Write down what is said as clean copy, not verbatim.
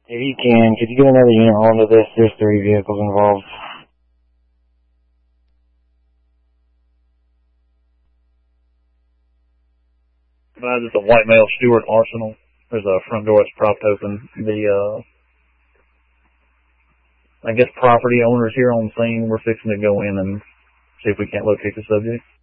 If you can, could you get another unit onto this? There's 3 vehicles involved. It's a white male Stewart Arsenal. There's a front door that's propped open. I guess property owners here on scene. We're fixing to go in and see if we can't locate the subject.